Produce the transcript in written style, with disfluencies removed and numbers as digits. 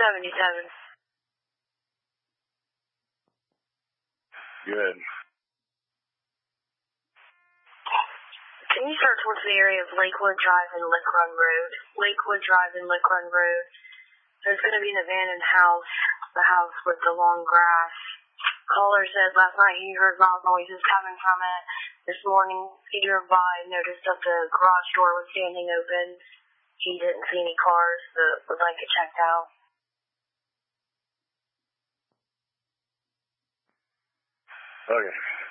77. Good. Can you start towards the area of Lakewood Drive and Lick Run Road? Lakewood Drive and Lick Run Road. There's going to be an abandoned house, the house with the long grass. Caller said last night he heard loud noises coming from it. This morning he drove by and noticed that the garage door was standing open. He didn't see any cars. The blanket checked out. Okay.